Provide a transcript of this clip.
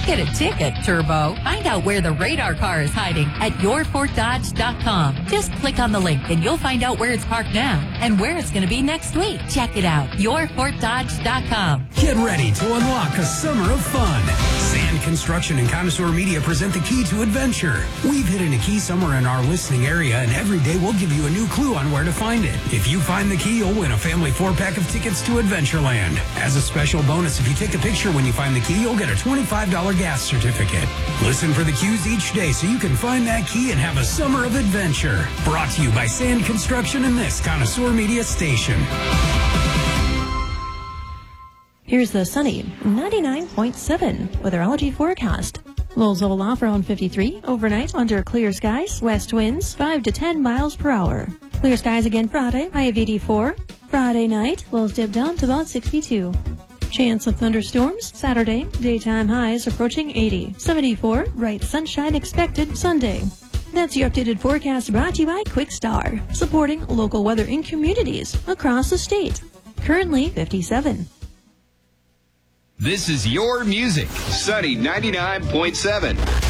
Get a ticket, Turbo. Find out where the radar car is hiding at yourfortdodge.com. Just click on the link and you'll find out where it's parked now and where it's going to be next week. Check it out. yourfortdodge.com. Get ready to unlock a summer of fun. Sand Construction and Connoisseur Media present the key to adventure. We've hidden a key somewhere in our listening area, and every day we'll give you a new clue on where to find it. If you find the key, you'll win a family 4-pack of tickets to Adventureland. As a special bonus, if you take a picture when you find the key, you'll get a $25 gas certificate. Listen for the cues each day so you can find that key and have a summer of adventure. Brought to you by Sand Construction and this Connoisseur Media station. Here's the sunny 99.7 weatherology forecast. Lows level off around 53. Overnight under clear skies. West winds 5 to 10 miles per hour. Clear skies again Friday, high of 84. Friday night, lows dip down to about 62. Chance of thunderstorms Saturday, daytime highs approaching 80. 74, bright sunshine expected Sunday. That's your updated forecast brought to you by Quickstar, supporting local weather in communities across the state. Currently 57. This is your music. Sunny 99.7.